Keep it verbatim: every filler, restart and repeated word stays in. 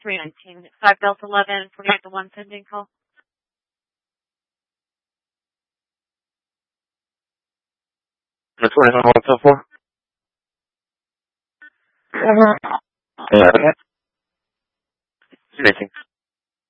three nineteen, five Delta eleven, forty-eight to one pending call. That's what I'm on so far. Uh-huh. Yeah. Speaking.